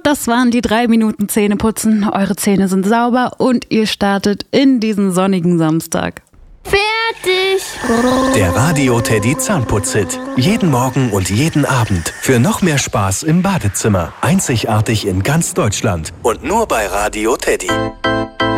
das waren die 3 Minuten Zähneputzen. Eure Zähne sind sauber und ihr startet in diesen sonnigen Samstag. Fertig! Der Radio Teddy Zahnputz-Hit. Jeden Morgen und jeden Abend. Für noch mehr Spaß im Badezimmer. Einzigartig in ganz Deutschland. Und nur bei Radio Teddy.